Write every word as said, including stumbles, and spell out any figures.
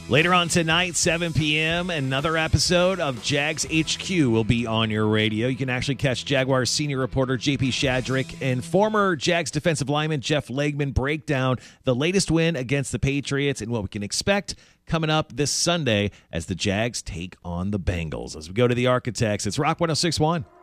Later on tonight, seven p.m., another episode of Jags H Q will be on your radio. You can actually catch Jaguars senior reporter J P Shadrick and former Jags defensive lineman Jeff Legman break down the latest win against the Patriots and what we can expect coming up this Sunday as the Jags take on the Bengals. As we go to the Architects, it's Rock one oh six point one.